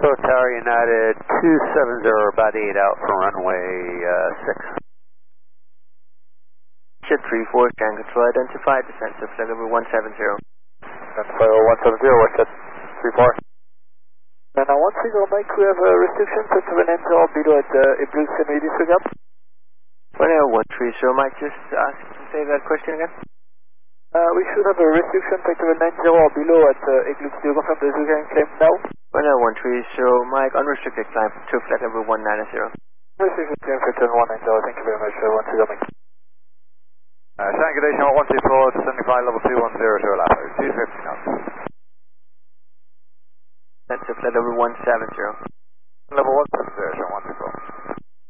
Echo Tower United 270, about 8 out for runway 6. Jet 34, Scan Control identified, descent to flight level 170. Flight level 170, what's that? 34. And now 130 Mike, we have a restriction, set to an enter below at Igloo Semi disregard. 130 Mike, just ask to say that question again. We should have a restriction, set to an 90 or below at Igloo. Do you confirm the Zulu claim now? 130 Mike, unrestricted climb to flight level 190. Restriction claim, set to 190, thank you very much, 130 Mike. Triangulation 124, descending flight level 2100 to Alpha, 250 knots. Descent to flight level 170. Level 170, 124.